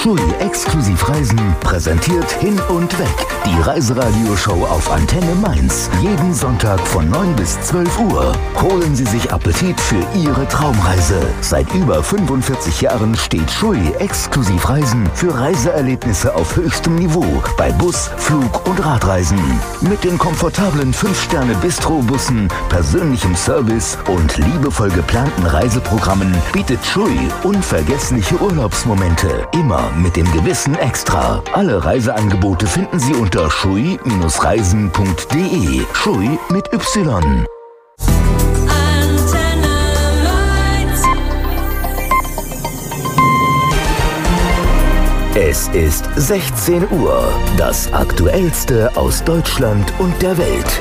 TUI Exklusivreisen präsentiert Hin und Weg. Die Reiseradioshow auf Antenne Mainz. Jeden Sonntag von 9 bis 12 Uhr. Holen Sie sich Appetit für Ihre Traumreise. Seit über 45 Jahren steht TUI Exklusivreisen für Reiseerlebnisse auf höchstem Niveau. Bei Bus, Flug und Radreisen. Mit den komfortablen 5-Sterne-Bistro-Bussen, persönlichem Service und liebevoll geplanten Reiseprogrammen bietet TUI unvergessliche Urlaubsmomente. Immer mit dem gewissen Extra. Alle Reiseangebote finden Sie unter schui-reisen.de. Schui mit Y. Es ist 16 Uhr. Das Aktuellste aus Deutschland und der Welt.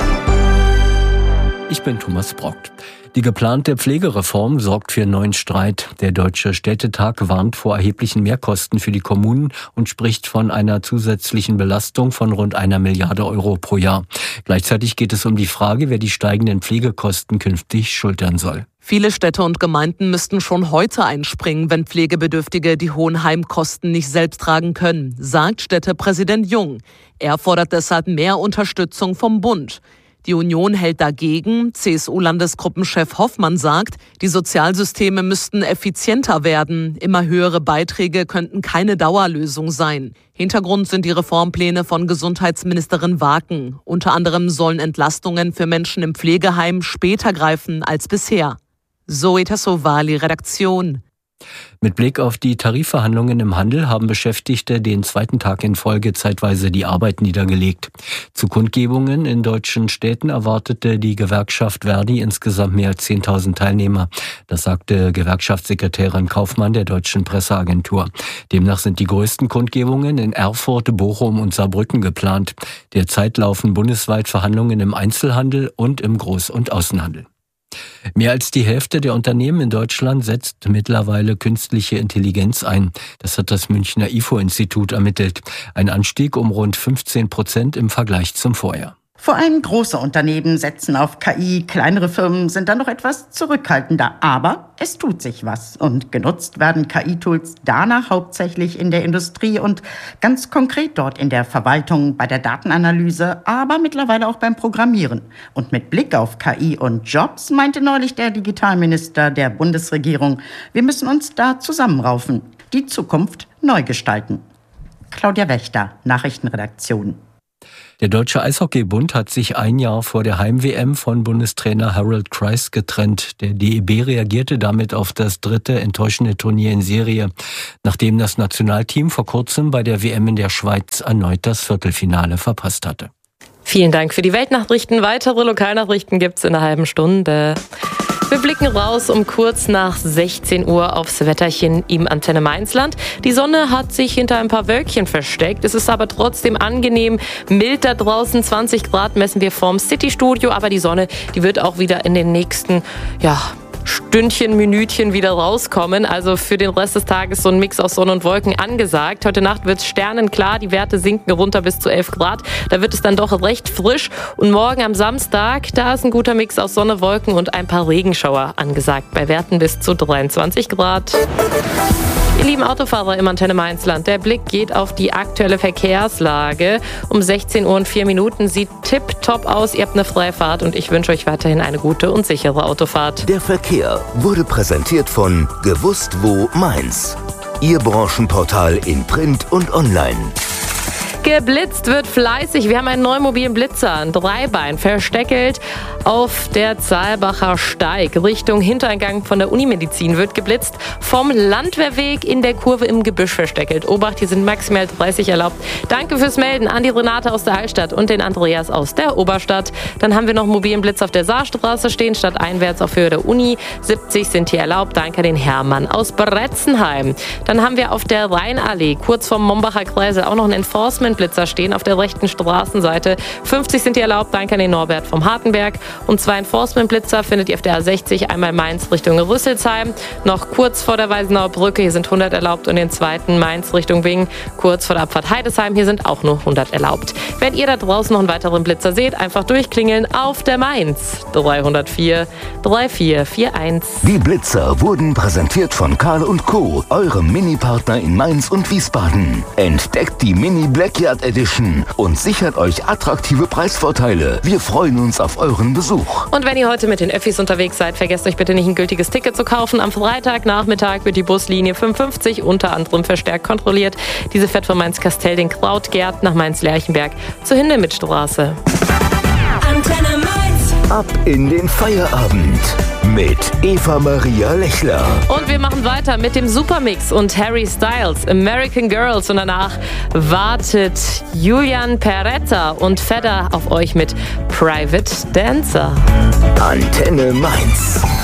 Ich bin Thomas Brockt. Die geplante Pflegereform sorgt für neuen Streit. Der Deutsche Städtetag warnt vor erheblichen Mehrkosten für die Kommunen und spricht von einer zusätzlichen Belastung von rund 1 Milliarde Euro pro Jahr. Gleichzeitig geht es um die Frage, wer die steigenden Pflegekosten künftig schultern soll. Viele Städte und Gemeinden müssten schon heute einspringen, wenn Pflegebedürftige die hohen Heimkosten nicht selbst tragen können, sagt Städtepräsident Jung. Er fordert deshalb mehr Unterstützung vom Bund. Die Union hält dagegen. CSU-Landesgruppenchef Hoffmann sagt, die Sozialsysteme müssten effizienter werden. Immer höhere Beiträge könnten keine Dauerlösung sein. Hintergrund sind die Reformpläne von Gesundheitsministerin Waken. Unter anderem sollen Entlastungen für Menschen im Pflegeheim später greifen als bisher. Zoe Tassovali, Redaktion. Mit Blick auf die Tarifverhandlungen im Handel haben Beschäftigte den zweiten Tag in Folge zeitweise die Arbeit niedergelegt. Zu Kundgebungen in deutschen Städten erwartete die Gewerkschaft Verdi insgesamt mehr als 10.000 Teilnehmer. Das sagte Gewerkschaftssekretärin Kaufmann der Deutschen Presseagentur. Demnach sind die größten Kundgebungen in Erfurt, Bochum und Saarbrücken geplant. Derzeit laufen bundesweit Verhandlungen im Einzelhandel und im Groß- und Außenhandel. Mehr als die Hälfte der Unternehmen in Deutschland setzt mittlerweile künstliche Intelligenz ein. Das hat das Münchner IFO-Institut ermittelt. Ein Anstieg um rund 15% im Vergleich zum Vorjahr. Vor allem große Unternehmen setzen auf KI, kleinere Firmen sind dann noch etwas zurückhaltender. Aber es tut sich was und genutzt werden KI-Tools danach hauptsächlich in der Industrie und ganz konkret dort in der Verwaltung, bei der Datenanalyse, aber mittlerweile auch beim Programmieren. Und mit Blick auf KI und Jobs meinte neulich der Digitalminister der Bundesregierung, wir müssen uns da zusammenraufen, die Zukunft neu gestalten. Claudia Wächter, Nachrichtenredaktion. Der Deutsche Eishockeybund hat sich ein Jahr vor der Heim-WM von Bundestrainer Harold Kreis getrennt. Der DEB reagierte damit auf das 3. enttäuschende Turnier in Serie, nachdem das Nationalteam vor kurzem bei der WM in der Schweiz erneut das Viertelfinale verpasst hatte. Vielen Dank für die Weltnachrichten. Weitere Lokalnachrichten gibt's in einer halben Stunde. Wir blicken raus um kurz nach 16 Uhr aufs Wetterchen im Antenne Mainzland. Die Sonne hat sich hinter ein paar Wölkchen versteckt. Es ist aber trotzdem angenehm mild da draußen. 20 Grad messen wir vorm City-Studio. Aber die Sonne, die wird auch wieder in den nächsten, Stündchen, Minütchen wieder rauskommen. Also für den Rest des Tages so ein Mix aus Sonne und Wolken angesagt. Heute Nacht wird es sternenklar. Die Werte sinken runter bis zu 11 Grad. Da wird es dann doch recht frisch. Und morgen am Samstag, da ist ein guter Mix aus Sonne, Wolken und ein paar Regenschauer angesagt. Bei Werten bis zu 23 Grad. Ihr lieben Autofahrer im Antenne Mainzland, der Blick geht auf die aktuelle Verkehrslage. Um 16 Uhr und 4 Minuten sieht tipptopp aus. Ihr habt eine freie Fahrt und ich wünsche euch weiterhin eine gute und sichere Autofahrt. Der Verkehr wurde präsentiert von Gewusst wo Mainz. Ihr Branchenportal in Print und Online. Geblitzt wird fleißig. Wir haben einen neuen mobilen Blitzer, ein Dreibein, versteckelt auf der Zahlbacher Steig. Richtung Hintereingang von der Unimedizin wird geblitzt. Vom Landwehrweg in der Kurve im Gebüsch versteckelt. Obacht, hier sind maximal 30 erlaubt. Danke fürs Melden an die Renate aus der Altstadt und den Andreas aus der Oberstadt. Dann haben wir noch einen mobilen Blitz auf der Saarstraße stehen, stadteinwärts auf Höhe der Uni. 70 sind hier erlaubt. Danke an den Hermann aus Bretzenheim. Dann haben wir auf der Rheinallee, kurz vom Mombacher Kreisel, auch noch ein Enforcement Blitzer stehen auf der rechten Straßenseite. 50 sind die erlaubt, danke an den Norbert vom Hartenberg. Und 2 Enforcement-Blitzer findet ihr auf der A60, einmal Mainz Richtung Rüsselsheim, noch kurz vor der Weisenauer Brücke, hier sind 100 erlaubt, und den zweiten Mainz Richtung Wing, kurz vor der Abfahrt Heidesheim, hier sind auch nur 100 erlaubt. Wenn ihr da draußen noch einen weiteren Blitzer seht, einfach durchklingeln auf der Mainz 304 3441. Die Blitzer wurden präsentiert von Karl & Co., eurem Mini-Partner in Mainz und Wiesbaden. Entdeckt die Mini Blackyard Edition und sichert euch attraktive Preisvorteile. Wir freuen uns auf euren Besuch. Und wenn ihr heute mit den Öffis unterwegs seid, vergesst euch bitte nicht, ein gültiges Ticket zu kaufen. Am Freitagnachmittag wird die Buslinie 55 unter anderem verstärkt kontrolliert. Diese fährt von Mainz-Kastell den Krautgärten nach Mainz-Lerchenberg zur Hindemithstraße. Antenne Mainz. Ab in den Feierabend mit Eva Maria Lechler. Und wir machen weiter mit dem Supermix und Harry Styles, American Girls. Und danach wartet Julian Peretta und Fedder auf euch mit Private Dancer. Antenne Mainz.